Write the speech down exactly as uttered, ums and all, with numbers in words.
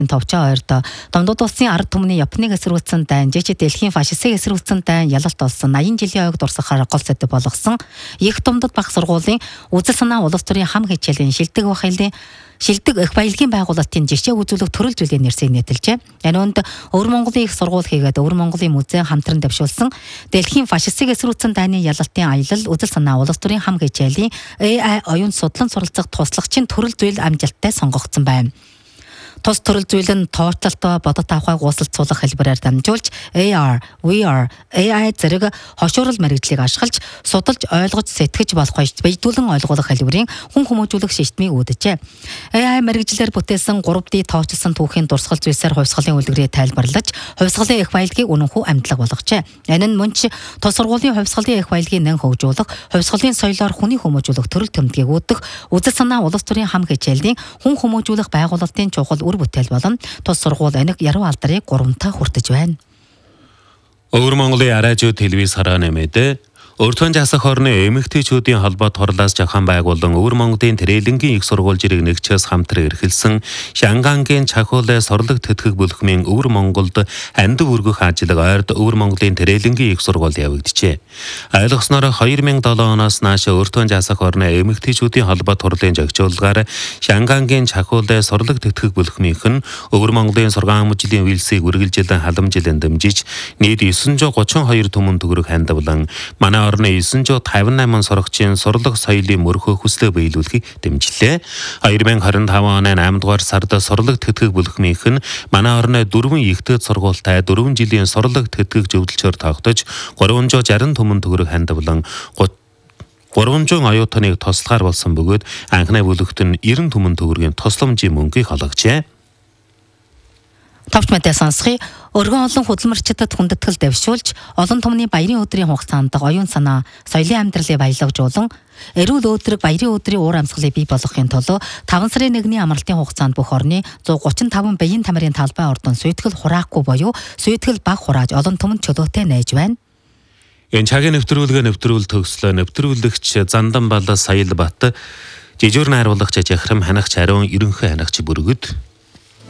товчоо ойрдоо Домдод улсын ард түмний Японыг эсэргүүцсэн дайн, жижиг дэлхийн фашистыг эсэргүүцсэн дайн ялалт болсон аян жилийн ойг дурсахаар гол сэдэв болгосон Их Домдод баг сургуулийн үзэл санаа улс төрийн хам хичээлийн шилдэг бахилын шилдэг их баялагын байгуулалтын жишээ үзүүлэх төрөл зүйлийн нэрсийг нэтэлжээ. Энэ өнд Өвөр Монголын их сургууль хийгээд Өвөр Монголын музей хамтран давшуулсан дэлхийн фашистыг эсэргүүцсэн дайны ялалтын аялал үзэл санаа улс төрийн хам хичээлийн A I оюун судлан суралцах туслагчийн төрөл зүйл амжилттай сонгогдсон байна. Тус төрөл зүйл нь тооцоолтоо бодот авахыг ууслалцуулах хэлбэрээр дамжуулж A R, V R, A I зэрэг хошуурал мэргэжлийг ашиглаж судалж ойлгож сэтгэж болох бийдүүлэн ойлгуулах хэлбэрийн хүн хүмүүжүүлэх шийтмийг үүджээ. A I мэргэжлэр бүтээсэн three D тооцолсон түүхийн дурсгал зүйлсээр хувьсгалын үлгэрийг тайлбарлаж хувьсгалын их баялагийг үнэнхүү амтлаг болгожээ. Энэ нь мөн ч тус сургуулийн хувьсгалын их баялагийг нэн хөгжүүлэх, хувьсгалын соёлоор хүний хүмүүжүүлэх төрөл төмдгийг үүдэх, үзэл санаа улс төрийн хам хичээлийн хүн хүмүүжүүлэх байгуулалтын чухал бүтээл болон тус сургууль энийг яруу алдрыг гурамтаа хүртэж байна. Өвөр Монголын араажуу телевиз хараа нэмээд Өртгөн засах орны эмэгтэйчүүдийн холбоо турлаас жахан байгуулан Өвөр Монголын Тэрэлэнгийн их сургууль жирэг нэгчээс хамтран эрхэлсэн Шангангийн Чахуулай сурлаг тэтгэх бүлхмийн Өвөр Монголд андив өргөх ажил ойрд Өвөр Монголын Тэрэлэнгийн их сургууль явагдажээ. Ойлгосноор two thousand seven оноос нааш Өртгөн засах орны эмэгтэйчүүдийн холбоо турлын жагжуулгаар Шангангийн Чахуулай сурлаг тэтгэх бүлхмийнх нь Өвөр Монголын сургаан мужийн үйлсийг үргэлжилэн халамжилан дэмжиж нийт nine hundred thirty-two түмэн төгрөг хандвалан манай орны nine hundred fifty-eight сурагчийн сурлаг соёлын мөрхөө хүслээ биелүүлэхийг дэмжлээ. twenty twenty-five оны eight дугаар сард сурлаг тэтгэх бүлхмийнх нь манай орны дөрвөн ихтэй сургуультай four жилийн сурлаг тэтгэх зөвлөлчөөр тогтож three hundred sixty түмэн төгрөг хандвалан three hundred оюутныг тослохоор болсон бөгөөд анхны бүлэгт нь ninety түмэн төгрөгийн тусламжийн мөнгийг олгожээ. Товч мэдээ сонсхий өргөн олон хөдөлмөрчдөд хүндэтгэл дэвшүүлж олон түмний баярын өдрийн хугацаанд оюун санаа соёлын амьдралыг баялагжуулан эрүүл өөдрөг баярын өдрийн уур амьсгалыг бий болгохын тулд five сарын first-ний амралтын хугацаанд бүх орны one hundred thirty-five биеийн тамирын талбай ордон сүйтгэл хураахгүй буюу сүйтгэл баг хурааж олон түмэнд чөлөөтэй нээж байна. Энэ цагийн нэвтрүүлгээ нэвтрүүл төгслөө нэвтрүүлэгч Зандан Бала Саял Бат жижүүр найруулагч Жахрам ханагч Ариун ерөнхий ханагч Бүргэд